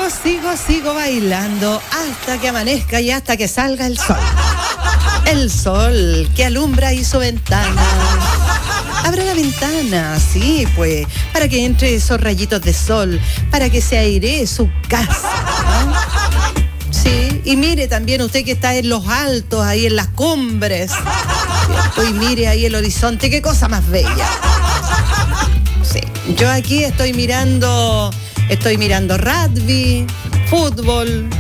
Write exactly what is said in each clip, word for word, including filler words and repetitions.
sigo, sigo bailando hasta que amanezca y hasta que salga el sol. El sol que alumbra y su ventana. Abra la ventana, sí, pues, para que entre esos rayitos de sol, para que se airee su casa, ¿no? Sí, y mire también usted que está en los altos, ahí en las cumbres, ¿cierto? Y mire ahí el horizonte, qué cosa más bella. Sí, yo aquí estoy mirando, estoy mirando rugby, fútbol.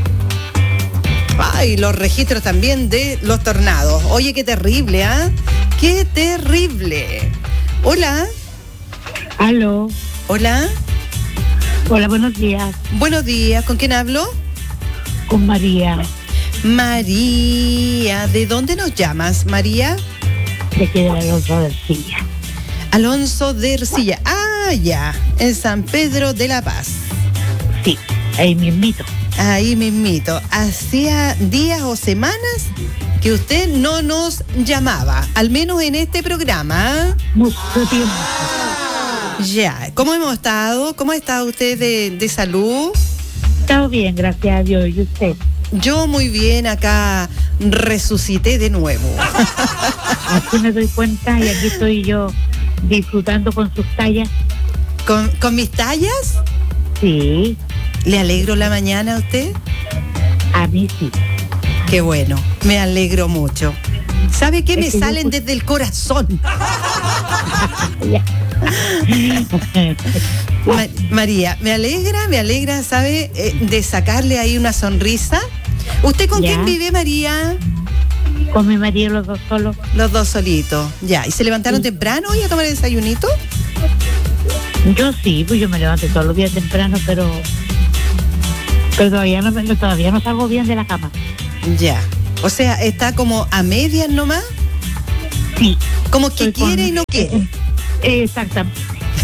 Ay, los registros también de los tornados. Oye, qué terrible, ¿ah? ¿eh? ¡Qué terrible! Hola. Aló. Hola. Hola, buenos días. Buenos días, ¿con quién hablo? Con María. María, ¿de dónde nos llamas, María? De aquí de Alonso de Ercilla. Alonso de Ercilla. Ah, ya, en San Pedro de la Paz. Sí, ahí mismito. Ahí mismito. Hacía días o semanas que usted no nos llamaba, al menos en este programa. Mucho tiempo. Ya, ¿cómo hemos estado? ¿Cómo está usted de, de salud? Estado bien, gracias a Dios. ¿Y usted? Yo muy bien, acá resucité de nuevo. Así me doy cuenta y aquí estoy yo disfrutando con sus tallas. ¿Con, con mis tallas? Sí. ¿Le alegro la mañana a usted? A mí sí. Qué bueno, me alegro mucho. ¿Sabe qué? Me es que salen yo... desde el corazón. Ma- María, me alegra, me alegra, ¿sabe? Eh, de sacarle ahí una sonrisa. ¿Usted con ya. quién vive, María? Con mi marido, los dos solos. Los dos solitos. Ya, ¿y se levantaron sí. temprano hoy a tomar el desayunito? Yo sí, pues yo me levanto todos los días temprano, pero... Pero todavía no, todavía no salgo bien de la cama. Ya. O sea, está como a medias nomás. Sí. Como que Estoy quiere con... y no quiere. Exactamente.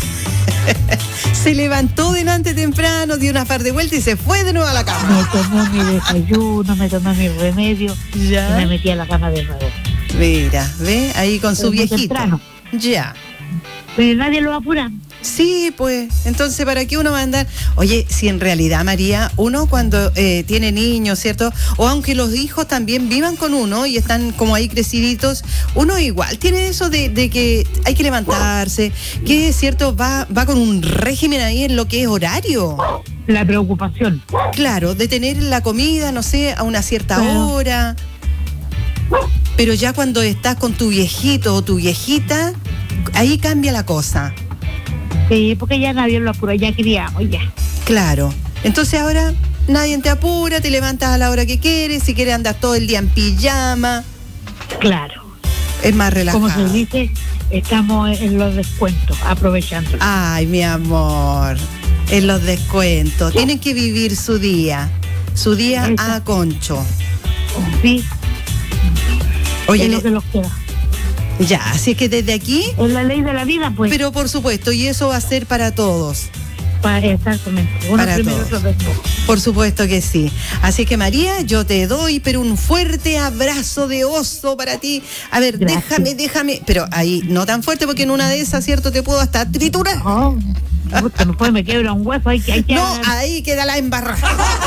Se levantó delante temprano, dio una par de vueltas y se fue de nuevo a la cama. Me tomé mi desayuno, me tomé mi remedio ya. Y me metí a la cama de nuevo. Mira, ¿ve? Ahí con su viejito. Temprano. Ya. Pero nadie lo apura. Sí, pues, entonces, ¿para qué uno va a andar? Oye, si en realidad, María, uno cuando eh, tiene niños, ¿cierto? O aunque los hijos también vivan con uno y están como ahí creciditos, uno igual tiene eso de, de que hay que levantarse, que, ¿cierto? Va, va con un régimen ahí en lo que es horario. La preocupación. Claro, de tener la comida, no sé, a una cierta Claro. hora. Pero ya cuando estás con tu viejito o tu viejita, ahí cambia la cosa. Sí, porque ya nadie lo apura, ya criamos, ya. Claro. Entonces ahora nadie te apura, te levantas a la hora que quieres, si quieres andas todo el día en pijama. Claro. Es más relajado. Como se dice, estamos en los descuentos, aprovechando. Ay, mi amor, en los descuentos. Tienen que vivir su día, su día Eso. a concho. Sí. Oye, es le- lo que nos queda. ya, así que desde aquí, Es la ley de la vida, pues. pero por supuesto, y eso va a ser para todos. Pa- exactamente. Uno Para primero, todos. otro después. Por supuesto que sí. Así que María, yo te doy, pero un fuerte abrazo de oso para ti. A ver, Gracias. déjame, déjame, pero ahí no tan fuerte porque en una de esas, ¿cierto? Te puedo hasta triturar. Oh, puta, no puede, me quiebra un hueso, hay que... Hay que No, ahí queda la embarrada.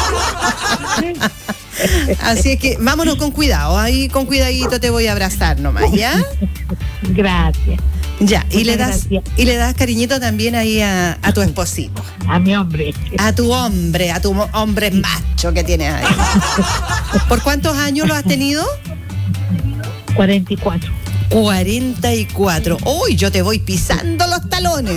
Así es que vámonos con cuidado, ahí con cuidadito te voy a abrazar nomás, ¿ya? Gracias. Ya, y Muchas le das gracias. y le das cariñito también ahí a, a tu esposito, A mi hombre. a tu hombre, a tu mo- hombre macho que tienes ahí. ¿Por cuántos años lo has tenido? cuarenta y cuatro. cuarenta y cuatro. Uy, yo te voy pisando los talones.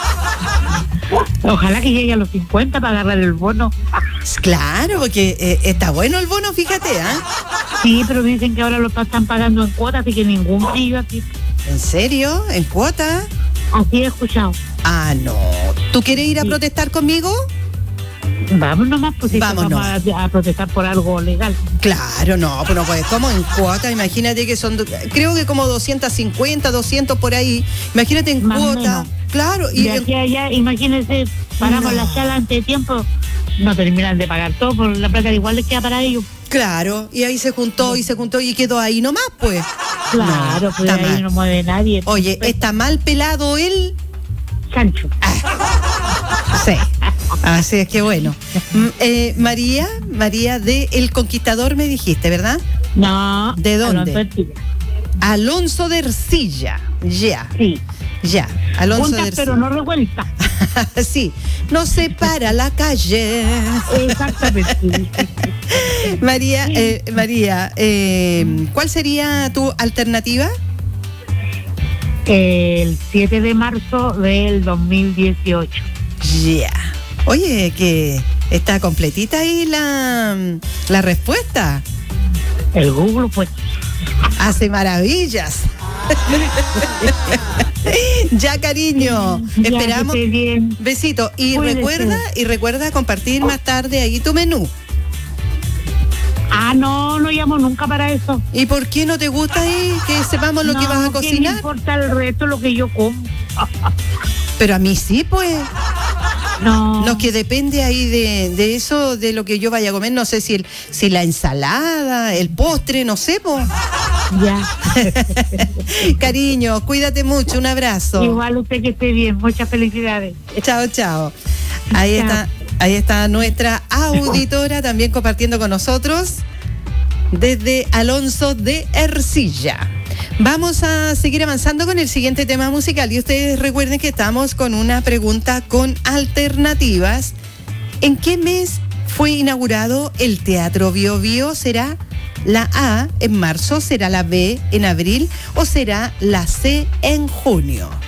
Ojalá que llegue a los cincuenta para agarrar el bono. Claro, porque eh, está bueno el bono, fíjate, ¿ah? Sí, pero dicen que ahora lo están pagando en cuotas, así que ningún brillo aquí. ¿En serio? ¿En cuota? Así he escuchado. Ah, no. ¿Tú quieres ir a Sí. protestar conmigo? Vamos nomás, pues si Vamos vamos a, a protestar por algo legal. Claro, no, pero pues como en cuota, imagínate que son, creo que como doscientos cincuenta, doscientos por ahí, imagínate en Más o cuota, menos. claro, y De en- aquí a allá, imagínense, paramos No. la sala antes de tiempo, no terminan de pagar todo, por la plata igual les queda para ellos. claro, y ahí se juntó y se juntó y quedó ahí nomás, pues. Claro, No, pues está ahí mal. no mueve nadie. Oye, está mal pelado él. Chancho. Sí. Así es que bueno. M- eh, María, María de El Conquistador me dijiste, ¿verdad? No. ¿De dónde? Alonso Ercilla. Alonso de Ercilla. Ya, Sí. ya. Alonso Juntas, de Ercilla. pero no revueltas. Sí, nos separa la calle. Exactamente. María, eh, María, eh, ¿cuál sería tu alternativa? El siete de marzo del dos mil dieciocho. Ya. Oye, que está completita ahí la, la respuesta. El Google, pues. Hace maravillas. Ya, cariño, Ya, esperamos. que esté bien. Besito. Y Cuídese. recuerda, y recuerda compartir más tarde ahí tu menú. Ah, no, no llamo nunca para eso. ¿Y por qué no te gusta ahí que sepamos lo no, que vas a ¿qué me cocinar? importa el resto lo que yo como? Pero a mí sí, pues. No. No, que depende ahí de, de eso, de lo que yo vaya a comer. No sé si el, si la ensalada, el postre, no sé, pues. Ya. Cariño, cuídate mucho, un abrazo. Igual usted que esté bien. Muchas felicidades. Chao, chao. Ahí Chao. está, ahí está nuestra auditora también compartiendo con nosotros desde Alonso de Ercilla. Vamos a seguir avanzando con el siguiente tema musical y ustedes recuerden que estamos con una pregunta con alternativas. ¿En qué mes fue inaugurado el Teatro Bio Bio? ¿Será la A en marzo, será la B en abril o será la C en junio?